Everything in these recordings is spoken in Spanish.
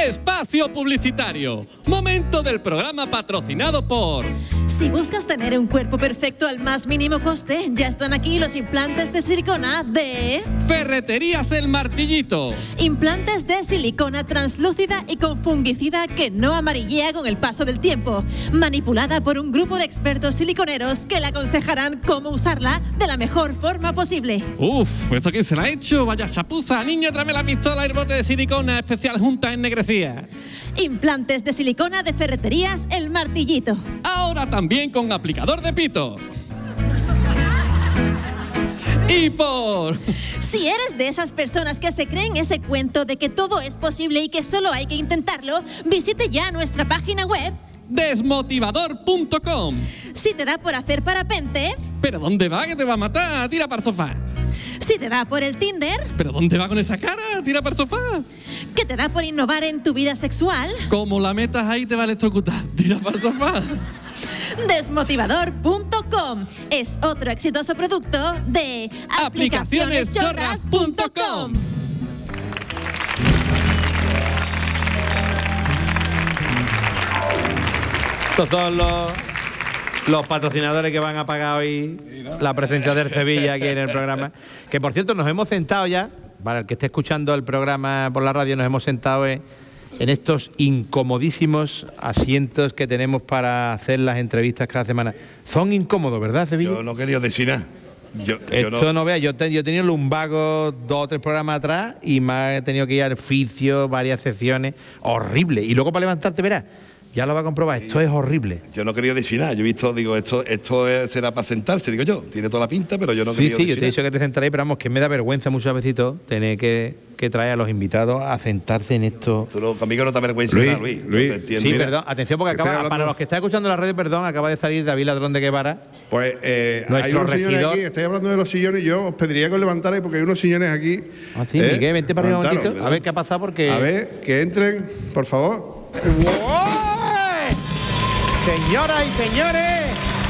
Espacio publicitario. Momento del programa patrocinado por... Si buscas tener un cuerpo perfecto al más mínimo coste, ya están aquí los implantes de silicona de... Ferreterías El Martillito. Implantes de silicona translúcida y con fungicida que no amarillea con el paso del tiempo. Manipulada por un grupo de expertos siliconeros que le aconsejarán cómo usarla de la mejor forma posible. Uf, ¿esto quién se la ha hecho? Vaya chapuza. Niño, tráeme la pistola y el bote de silicona especial junta ennegrecida. Implantes de silicona de Ferreterías El Martillito. Ahora también con aplicador de pito. Y por... Si eres de esas personas que se creen ese cuento de que todo es posible y que solo hay que intentarlo, visite ya nuestra página web desmotivador.com. Si te da por hacer parapente... ¿Pero dónde va? Que te va a matar. Tira para el sofá. Si te da por el Tinder... ¿Pero dónde va con esa cara? Tira para el sofá. ¿Que te da por innovar en tu vida sexual? Como la metas ahí te va a electrocutar. Tira para el sofá. Desmotivador.com es otro exitoso producto de aplicacioneschorras.com. Estos son los patrocinadores que van a pagar hoy la presencia del Sevilla aquí en el programa. Que por cierto, nos hemos sentado ya, para el que esté escuchando el programa por la radio, nos hemos sentado en estos incomodísimos asientos que tenemos para hacer las entrevistas cada semana. Son incómodos, ¿verdad, Sevilla? Yo no quería decir nada. Esto no veas, yo he tenido lumbago 2 o 3 programas atrás y me he tenido que ir al fisio, varias sesiones, horrible. Y luego para levantarte, verás, ya lo va a comprobar, esto es horrible. Yo no quería decir nada, yo he visto, digo, esto será para sentarse, digo yo, tiene toda la pinta, pero yo no quería decir yo te he dicho que te sentaréis, pero vamos, que me da vergüenza muchas veces tener que traer a los invitados a sentarse en esto. Conmigo no te avergüenza nada, Luis. Yo te entiendo. Sí, perdón, atención, porque para los que están escuchando la radio, perdón, acaba de salir David Ladrón de Guevara. Pues nuestro hay unos sillones regidor. aquí, estáis hablando de los sillones, yo os pediría que os levantarais porque hay unos sillones aquí. Ah, sí, Miguel, vente para arriba un momentito, ¿verdad? a ver qué ha pasado porque... A ver, que entren, por favor. Señoras y señores,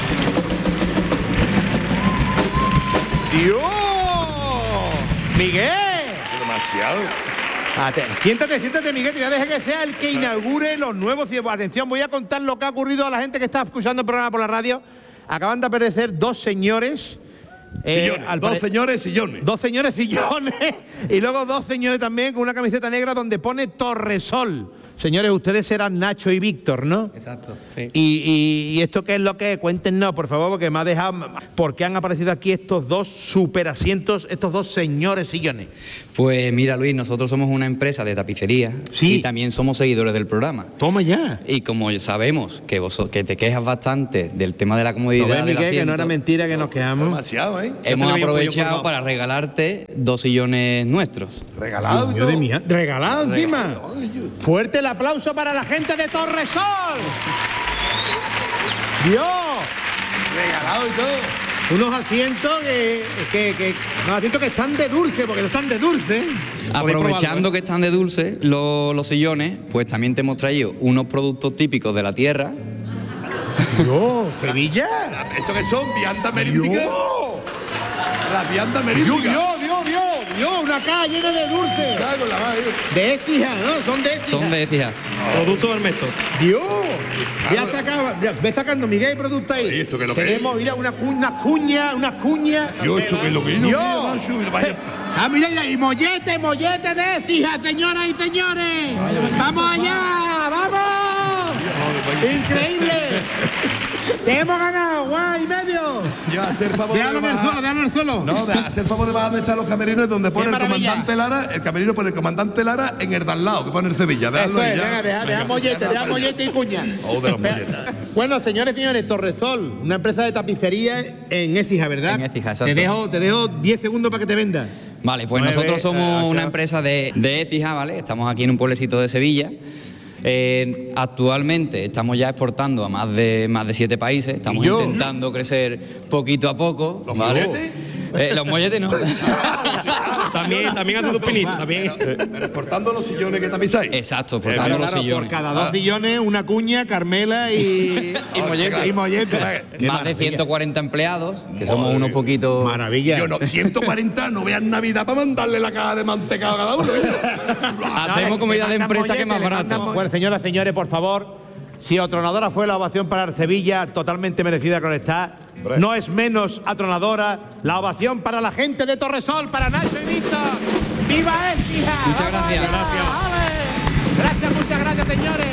¡Dios! ¡Miguel! Demasiado. Siéntate, Miguel, te voy a dejar que sea el que inaugure los nuevos cielos. Atención, voy a contar lo que ha ocurrido a la gente que está escuchando el programa por la radio. Acaban de aparecer 2 señores. Dos señores sillones. 2 señores sillones. Y luego 2 señores también con una camiseta negra donde pone Torresol. Señores, ustedes serán Nacho y Víctor, ¿no? Exacto, sí. ¿Y esto qué es lo que es? Cuéntenos, por favor, porque me ha dejado... ¿Por qué han aparecido aquí estos 2 superasientos, estos 2 señores sillones? Pues mira, Luis, nosotros somos una empresa de tapicería y también somos seguidores del programa. Toma ya. Y como sabemos que te quejas bastante del tema de la comodidad del Miguel, asiento, que no era mentira que nos quejamos. Demasiado, ¿eh? Hemos aprovechado para regalarte 2 sillones nuestros. Regalado. Regalado encima. Fuerte el aplauso para la gente de Torresol. Dios. Regalado y todo. Unos asientos unos asientos que están de dulce, porque no están de dulce. Aprovechando que están de dulce los sillones, pues también te hemos traído unos productos típicos de la tierra. Dios, Sevilla. ¿Esto qué son? ¿Vianda merística? Las viandas merísticas. Dios, una caja llena de dulce. De Écija, ¿no? Son de Écija. Son de Écija. Producto del Ernesto. Dios. Ve sacando Miguel producto ahí. ¿Y esto qué es lo que tenemos, es? mira, unas cuñas. Dios, ¿esto qué es lo que es? Dios. Mira, y mollete de Écija, señoras y señores. Vamos allá, vamos. Increíble. Te hemos ganado, guay, medio. Ya, hacer favor déjalo en el suelo. No, de hacer favor de bajar donde están los camerinos, donde pone el comandante Lara, el camerino pone el comandante Lara en el de al lado, que pone el Sevilla. Déjalo ahí, deja mollete y cuña. De los molletes. Bueno, señores, Torresol, una empresa de tapicería en Écija, ¿verdad? En Écija, exacto. Te dejo 10 segundos para que te venda. Vale, pues nosotros somos una empresa de Écija, ¿vale? Estamos aquí en un pueblecito de Sevilla. Actualmente estamos ya exportando a más de 7 países. Estamos intentando crecer poquito a poco. ¿Los ¿vale? molletes? Los molletes no. También hace tus pinitos, también. Pero exportando los sillones que tapizáis. Exacto, portando los sillones. Por cada 2 sillones, una cuña, Carmela y mollete. Y mollete. Más de 140 empleados, que somos unos poquitos. Maravilla. Yo no, 140, no vean Navidad para mandarle la caja de mantecado a cada uno. Hacemos comida de empresa que es más barata. Bueno, señoras, señores, por favor, si atronadora fue la ovación para Sevilla, totalmente merecida con está, no es menos atronadora la ovación para la gente de Torresol, para Nacho y Víctor. ¡Viva Écija! Muchas gracias. Gracias, muchas gracias, señores.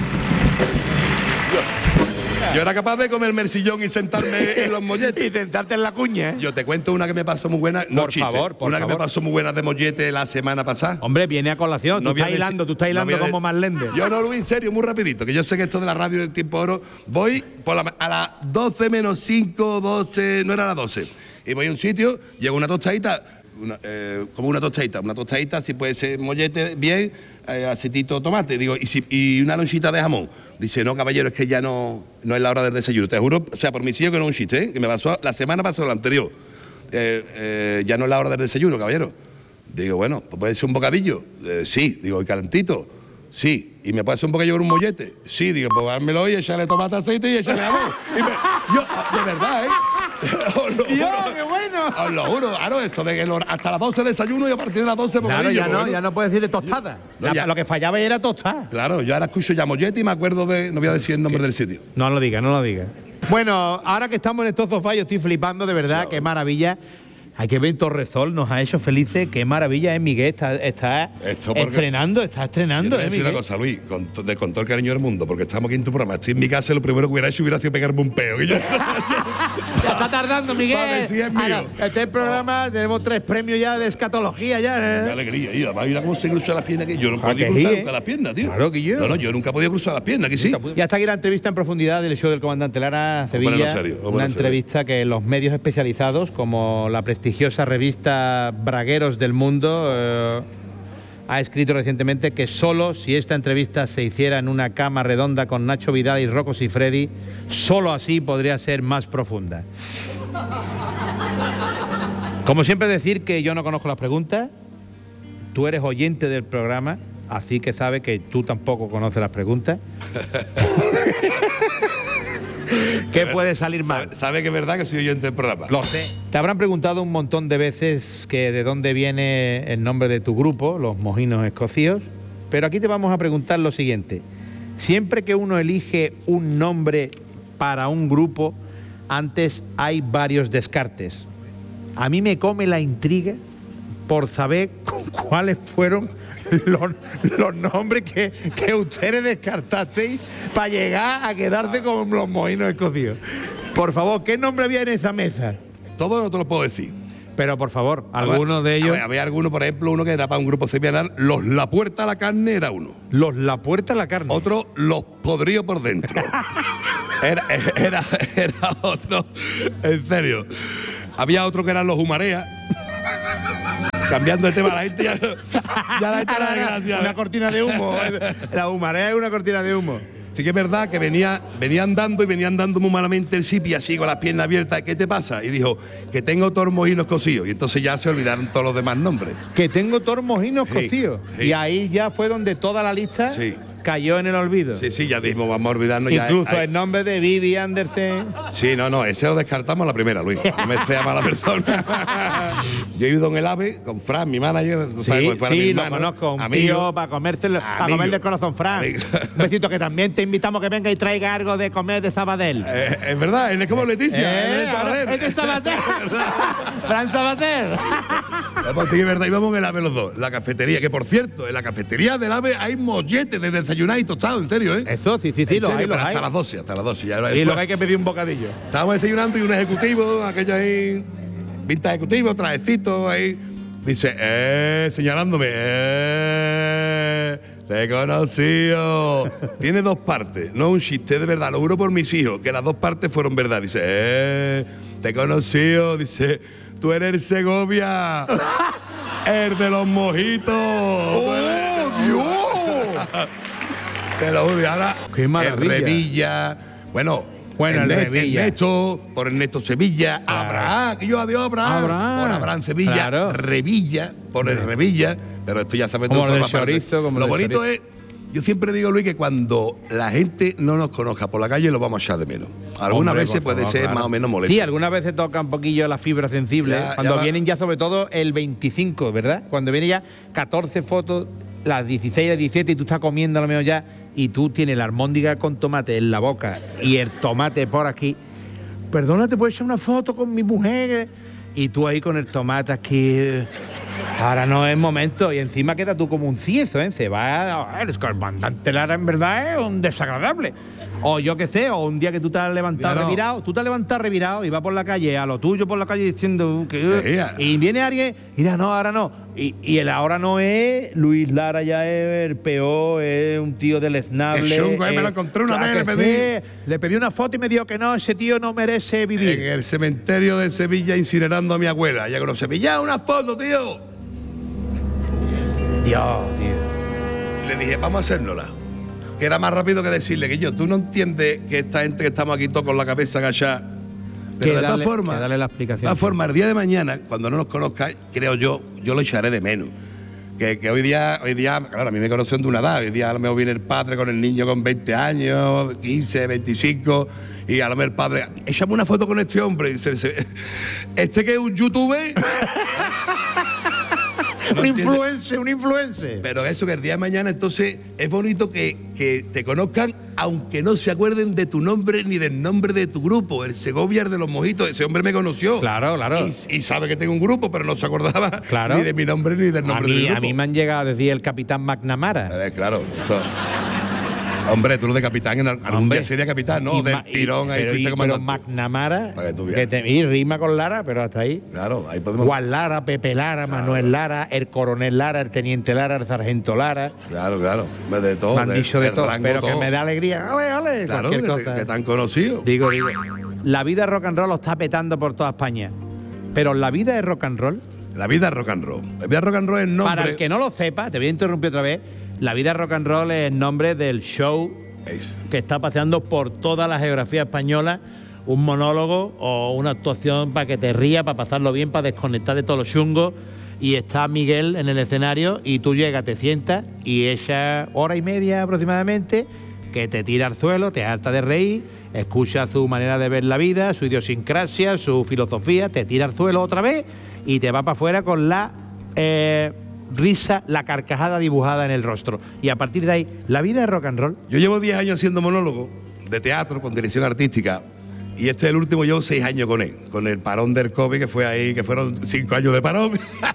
Yo era capaz de comerme el sillón y sentarme en los molletes. Y sentarte en la cuña, ¿eh? Yo te cuento una que me pasó muy buena. No Por chiste. favor, por una que favor. me pasó muy buena de mollete la semana pasada. Hombre, viene a colación. No Tú voy a estás decir- hilando, no voy a como de- Marlende. Yo no lo vi en serio, muy rapidito, que yo sé que esto de la radio del tiempo oro. Voy a las 12 menos 5, 12, no era las 12. Y voy a un sitio, llego una tostadita, como una tostadita, si puede ser mollete, bien, aceitito, tomate. Digo, y una lonchita de jamón. Dice, no, caballero, es que ya no es la hora del desayuno. Te juro, o sea, por mi hijos que no es un chiste, ¿eh? Que me pasó la semana pasada, la anterior. Ya no es la hora del desayuno, caballero. Digo, bueno, pues puede ser un bocadillo. Sí, digo, ¿y calentito? Sí. ¿Y me puede hacer un bocadillo con un mollete? Sí, digo, pues dármelo y echarle tomate, aceite y echarle jamón. Yo, de verdad, ¿eh? Os lo juro. ¡Qué bueno! Os lo juro, claro, esto de que hasta las 12 desayuno y a partir de las 12 Claro, bocadillo. ya no puedes decir de tostada. No, ya. Lo que fallaba era tostada. Claro, yo ahora escucho ya mollete y me acuerdo de. No voy a decir el nombre del sitio. No lo diga, no lo diga. Bueno, ahora que estamos en estos sofás, yo estoy flipando, de verdad, qué maravilla. Hay que ver Torresol, nos ha hecho felices, qué maravilla, Miguel, está Esto porque- estrenando, está Yo estrenando, te voy a decir una Miguel. cosa, Luis, con todo el cariño del mundo, porque estamos aquí en tu programa. Estoy en mi casa y lo primero que hubiera hecho hubiera sido pegarme un peo. Que yo- Ya está tardando, Miguel. Para ver si es mío. Ahora, este programa, tenemos 3 premios ya de escatología Qué ya. alegría, tío. Además, mira cómo se cruzan las piernas aquí. Yo no Ah, podía que cruzar sí, nunca las piernas, tío. Claro que yo. No, yo nunca podía cruzar las piernas, que sí. Ya está aquí la entrevista en profundidad del show del comandante Lara Sevilla. ponerlo serio, vamos a Una ponerlo serio. entrevista que los medios especializados, como la prestigiosa revista Bragueros del Mundo, ha escrito recientemente que solo si esta entrevista se hiciera en una cama redonda con Nacho Vidal y Rocco Siffredi, solo así podría ser más profunda. Como siempre, decir que yo no conozco las preguntas. Tú eres oyente del programa, así que sabes que tú tampoco conoces las preguntas. ¿Qué puede salir mal? Sabe que es verdad que soy oyente del programa. Lo sé. Te habrán preguntado un montón de veces que de dónde viene el nombre de tu grupo, los Mojinos Escocíos, pero aquí te vamos a preguntar lo siguiente. Siempre que uno elige un nombre para un grupo, antes hay varios descartes. A mí me come la intriga por saber cuáles fueron los nombres que ustedes descartasteis para llegar a quedarse con los Mojinos Escocíos. Por favor, ¿qué nombre había en esa mesa? Todo no te lo puedo decir. Pero por favor, algunos de ellos. Había alguno, por ejemplo, uno que era para un grupo semanal. Los La Puerta a la Carne era uno. Los La Puerta a la Carne. Otro, Los Podríos por Dentro. Era otro. En serio. Había otro que eran Los Humarea. Cambiando de tema, la gente ya la gente era desgraciada. Una cortina de humo. La humarea es una cortina de humo. Sí que es verdad que venían dando muy malamente el sipi así con las piernas abiertas. ¿Qué te pasa? Y dijo que tengo todos los mojinos cocidos. Y entonces ya se olvidaron todos los demás nombres. Que tengo todos mojinos Sí, cocidos. sí. Y ahí ya fue donde toda la lista Sí. cayó en el olvido. Sí, ya dijimos, vamos a olvidarnos ya. Incluso el nombre de Vivi Andersen. Sí, no, ese lo descartamos a la primera, Luis. No me sea mala persona. Yo he ido en el AVE con Fran, mi manager. tú sabes, como si fuera mi Sí, lo hermano, conozco. Un amigo. tío para comérselo, para Amigo. comerle el corazón, Fran. Amigo. Un besito, que también te invitamos que venga y traiga algo de comer de Sabadell. Es verdad, él es como Leticia. él es de Sabadell. Es de Sabater. Fran Sabater. Pues sí, es verdad, íbamos en el AVE los dos. La cafetería, que por cierto, en la cafetería del AVE hay molletes de desayunar y tostado, en serio, ¿eh? Eso, sí, En los serio, hay, los pero hay. hasta las 12. Ya Y después- luego hay que pedir un bocadillo. Estábamos desayunando y un ejecutivo, aquello ahí, pinta ejecutivo, trajecito ahí, dice, señalándome, te he conocido. Tiene 2 partes, no un chiste, de verdad, lo juro por mis hijos, que las 2 partes fueron verdad. Dice, te he conocido, dice, tú eres el Segovia, el de los mojitos. Te lo juro, y ahora ¡Qué maravilla! el Revilla. Bueno, Bueno, el Revilla. Por Ernesto Sevilla, Claro. Abraham, que yo adiós Abraham, por Abraham Sevilla, Claro. Revilla, por el Revilla, pero esto ya sabes Como todo. el forma parte. chorizo, como Lo el bonito chorizo. es, yo siempre digo, Luis, que cuando la gente no nos conozca por la calle lo vamos a echar de menos. Algunas Hombre, veces por puede favor, ser claro. más o menos molesto. Sí, algunas veces toca un poquillo la fibra sensible. Ya, cuando ya vienen ya sobre todo el 25, ¿verdad? Cuando vienen ya 14 fotos, las 16, las 17 y tú estás comiendo a lo mejor ya y tú tienes la almóndiga con tomate en la boca y el tomate por aquí. Perdona, ¿te puedo echar una foto con mi mujer? Y tú ahí con el tomate aquí. Ahora no es momento. Y encima queda tú como un cieso, ¿eh? Se va. Es que el mandante Lara en verdad es un desagradable. O yo qué sé, o un día que tú te has levantado Mira, no. revirado, tú te has levantado revirado y vas por la calle, a lo tuyo por la calle diciendo que. Y viene alguien, mira, no, ahora no. Y el ahora no es Luis Lara, ya es el peor, es un tío deleznable. Es chungo, me lo encontré una vez, que sí. Le pedí una foto y me dijo que no, ese tío no merece vivir. En el cementerio de Sevilla incinerando a mi abuela. Ya con los Sevilla, una foto, tío. Dios, tío. Le dije, vamos a hacérnosla. Que era más rápido que decirle que tú no entiendes que esta gente que estamos aquí todos con la cabeza agachada. Pero de todas formas, darle la explicación. de todas formas, el día de mañana, cuando no nos conozcas, creo yo lo echaré de menos. Que hoy día, claro, a mí me conocen de una edad. Hoy día a lo mejor viene el padre con el niño con 20 años, 15, 25, y a lo mejor el padre, échame una foto con este hombre. Y dice, ¿este que es un youtuber? Un influencer. Pero eso, que el día de mañana, entonces, es bonito que te conozcan, aunque no se acuerden de tu nombre ni del nombre de tu grupo. El Segovia de los Mojitos, ese hombre me conoció. Claro. Y sabe que tengo un grupo, pero no se acordaba Claro. ni de mi nombre ni del nombre del grupo. A mí me han llegado a decir el capitán McNamara. Claro, eso. Hombre, tú lo de capitán, en algún día sería capitán, ¿no? Del tirón, ahí fuiste pero comandante. McNamara, Para que tú veas. y rima con Lara, pero hasta ahí. Claro, ahí podemos. Juan Lara, Pepe Lara, Manuel Lara, el coronel Lara, el teniente Lara, el sargento Lara. Claro, de todo. Me han dicho de del todo, rango pero que todo. me da alegría. Ale, Claro, cualquier cosa. que tan conocido. Digo. La vida rock and roll lo está petando por toda España. Pero la vida es rock and roll. La vida es rock and roll. La vida rock and roll es el nombre. Para el que no lo sepa, te voy a interrumpir otra vez. La vida rock and roll es el nombre del show que está paseando por toda la geografía española, un monólogo o una actuación para que te rías, para pasarlo bien, para desconectar de todos los chungos. Y está Miguel en el escenario y tú llegas, te sientas y esa hora y media aproximadamente que te tira al suelo, te harta de reír, escucha su manera de ver la vida, su idiosincrasia, su filosofía, te tira al suelo otra vez y te va para afuera con la risa, la carcajada dibujada en el rostro. Y a partir de ahí, la vida es rock and roll. Yo llevo 10 años haciendo monólogo de teatro con dirección artística y este es el último, llevo 6 años con él, con el parón del COVID que fue ahí, que fueron 5 años de parón.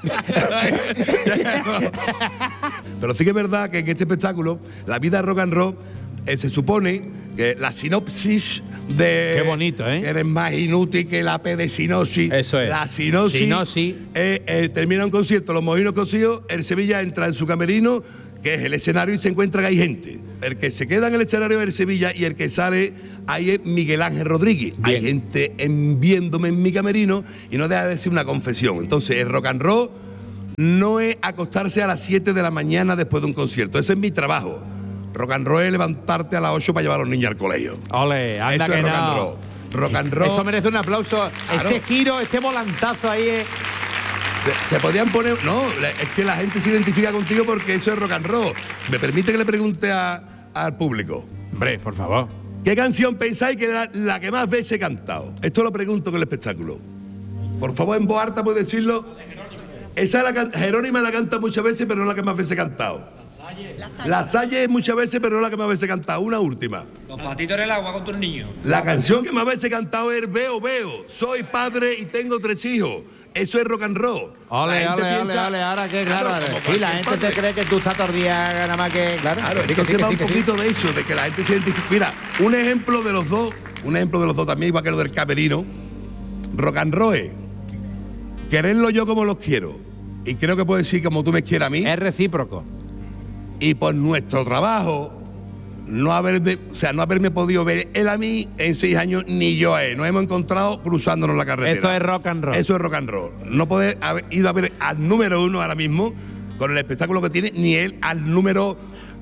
Pero sí que es verdad que en este espectáculo, la vida rock and roll, se supone que la sinopsis de... Qué bonito, ¿eh? Que eres más inútil que la P de sinosis. Eso es. La sinosis. Termina un concierto, los mojinos cocidos, el Sevilla entra en su camerino, que es el escenario, y se encuentra que hay gente. El que se queda en el escenario es el Sevilla y el que sale ahí es Miguel Ángel Rodríguez. Hay gente viéndome en mi camerino y no deja de decir una confesión. Entonces, el rock and roll no es acostarse a las 7 de la mañana después de un concierto. Ese es mi trabajo. Rock and roll es levantarte a las 8 para llevar a los niños al colegio. Ole, anda Eso que es rock no. and roll. Rock and roll. Esto merece un aplauso. Claro. Este giro, este volantazo ahí es... Se podían poner... No, es que la gente se identifica contigo porque eso es rock and roll. ¿Me permite que le pregunte al público? Hombre, por favor. ¿Qué canción pensáis que era la que más veces he cantado? Esto lo pregunto con el espectáculo. Por favor, en voz alta puedes decirlo. Esa Jerónima la canta muchas veces, pero no la que más veces he cantado. La Salle muchas veces, pero no la que más veces he cantado. Una última. Los patitos en el agua con tus niños. La canción que más veces he cantado es Veo, Veo. Soy padre y tengo 3 hijos. Eso es rock and roll. Ole, ahora que claro. Y la gente te cree que tú estás tordía nada más que... Claro, entonces va un poquito de eso, de que la gente se identifica. Mira, un ejemplo de los dos también, igual que lo del camerino. Rock and roll es quererlo yo como los quiero. Y creo que puedo decir como tú me quieras a mí. Es recíproco. Y por nuestro trabajo, no haberme podido ver él a mí en 6 años, ni yo a él. Nos hemos encontrado cruzándonos la carretera. Eso es rock and roll. Eso es rock and roll. No poder haber ido a ver al número 1 ahora mismo, con el espectáculo que tiene, ni él al número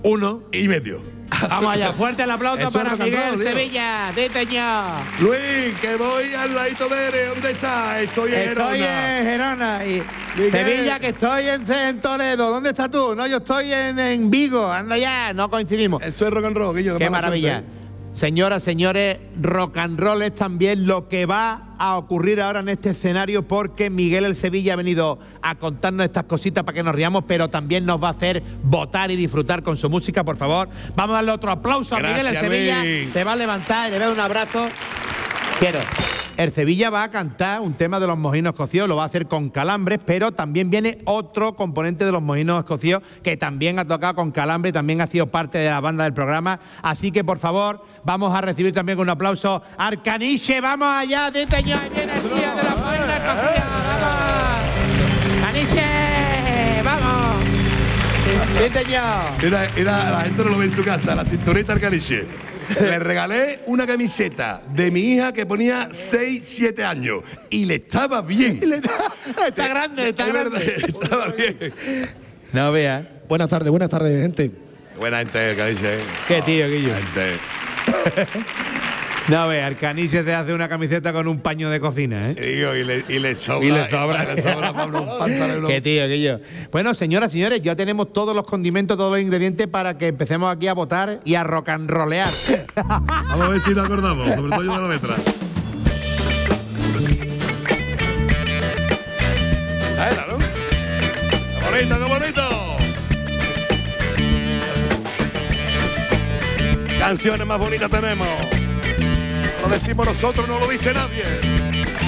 1,5. Vamos allá, fuerte el aplauso Eso para es rock and Miguel roll, tío. Sevilla, Diteño. Luis, que voy al ladito de Ere. ¿Dónde estás? Estoy en Estoy Gerona. en Gerona y Miguel. Sevilla, que estoy en Toledo. ¿Dónde estás tú? No, yo estoy en Vigo. Anda ya, no coincidimos. Eso es rock and roll, Guillo. Qué maravilla. Señoras, señores, rock and roll es también lo que va a ocurrir ahora en este escenario, porque Miguel el Sevilla ha venido a contarnos estas cositas para que nos riamos, pero también nos va a hacer votar y disfrutar con su música, por favor. Vamos a darle otro aplauso a Miguel el Gracias, Sevilla. Luis. Se va a levantar, le doy un abrazo. Quiero. El Sevilla va a cantar un tema de los mojinos cocidos, lo va a hacer con calambres, pero también viene otro componente de los mojinos cocidos que también ha tocado con calambre, también ha sido parte de la banda del programa. Así que, por favor, vamos a recibir también con un aplauso a Arcaniche. ¡Vamos allá, Diteño! ¡Ahí viene el tío de los mojinos cocidos! ¡Vamos! ¡Caniche! ¡Vamos! Diteño. Mira, la gente no lo ve en su casa, la cinturita Arcaniche. Le regalé una camiseta de mi hija que ponía 6, 7 años y le estaba bien. Está grande, está Es verdad, grande. estaba bien. No veas. Buenas tardes, gente. Buena gente, Arcaniche. Qué tío, Guillo. Buena gente. No veas, Arcaniche se hace una camiseta con un paño de cocina, ¿eh? Digo, y le sobra. Y le sobra. Le sobra para unos pantalones. Qué tío, que yo. Bueno, señoras, señores, ya tenemos todos los condimentos, todos los ingredientes para que empecemos aquí a votar y a rock and rollear. Vamos a ver si nos acordamos, sobre todo yo de la letra. Ahí está, ¿no? ¡Qué bonito, qué bonito! Canciones más bonitas tenemos. Lo decimos nosotros, no lo dice nadie.